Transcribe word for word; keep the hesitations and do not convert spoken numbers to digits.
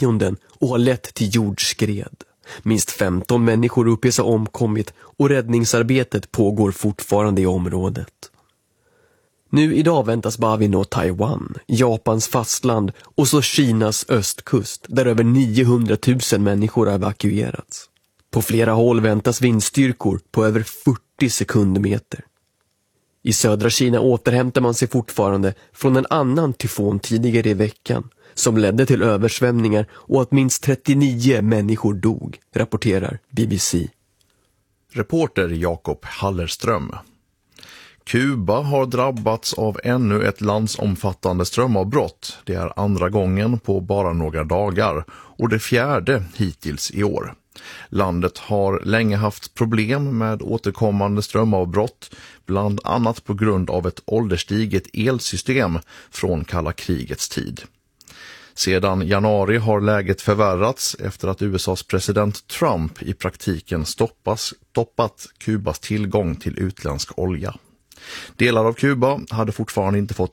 årtionden och har lett till jordskred. Minst femton människor uppges ha omkommit och räddningsarbetet pågår fortfarande i området. Nu idag väntas Bavi nå Taiwan, Japans fastland och så Kinas östkust där över niohundratusen människor har evakuerats. På flera håll väntas vindstyrkor på över fyrtio sekundmeter. I södra Kina återhämtar man sig fortfarande från en annan tyfon tidigare i veckan som ledde till översvämningar och att minst trettionio människor dog, rapporterar B B C. Reporter Jakob Hallerström. Kuba har drabbats av ännu ett landsomfattande strömavbrott. Det är andra gången på bara några dagar och det fjärde hittills i år. Landet har länge haft problem med återkommande strömavbrott, bland annat på grund av ett ålderstiget elsystem från kalla krigets tid. Sedan januari har läget förvärrats efter att U S A:s president Trump i praktiken stoppas, stoppat Kubas tillgång till utländsk olja. Delar av Kuba hade fortfarande inte fått